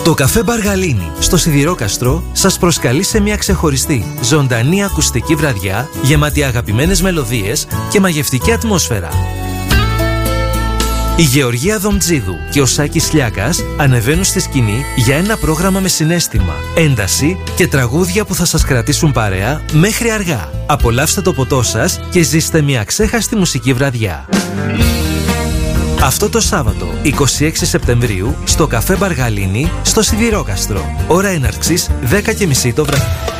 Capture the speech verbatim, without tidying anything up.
Το καφέ Μπαργαλίνι στο Σιδηρόκαστρο σας προσκαλεί σε μια ξεχωριστή, ζωντανή ακουστική βραδιά γεμάτη αγαπημένες μελωδίες και μαγευτική ατμόσφαιρα. Η Γεωργία Δομτζίδου και ο Σάκης Λιάκας ανεβαίνουν στη σκηνή για ένα πρόγραμμα με συναίσθημα, ένταση και τραγούδια που θα σας κρατήσουν παρέα μέχρι αργά. Απολαύστε το ποτό σας και ζήστε μια ξέχαστη μουσική βραδιά. Αυτό το Σάββατο, εικοστή έκτη Σεπτεμβρίου, στο καφέ Μπαργαλίνι, στο Σιδηρόκαστρο. Ώρα έναρξης δέκα και μισή το βράδυ.